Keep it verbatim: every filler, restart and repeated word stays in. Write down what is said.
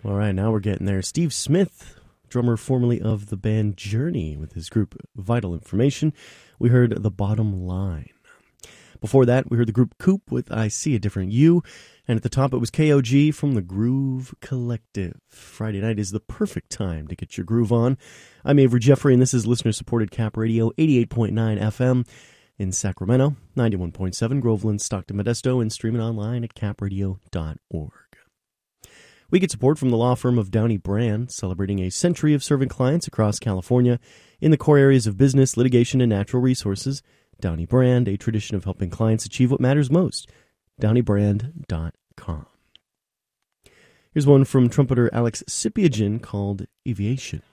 All right, now we're getting there. Steve Smith, drummer formerly of the band Journey, with his group Vital Information. We heard The Bottom Line. Before that, we heard the group Coop with I See a Different You. And at the top, it was K O G from the Groove Collective. Friday night is the perfect time to get your groove on. I'm Avery Jeffrey, and this is listener-supported Cap Radio, eighty-eight point nine F M in Sacramento, ninety-one point seven Groveland, Stockton, Modesto, and streaming online at cap radio dot org. We get support from the law firm of Downey Brand, celebrating a century of serving clients across California in the core areas of business, litigation, and natural resources. Downey Brand, a tradition of helping clients achieve what matters most. downey brand dot com. Here's one from trumpeter Alex Sipiagin called Aviation.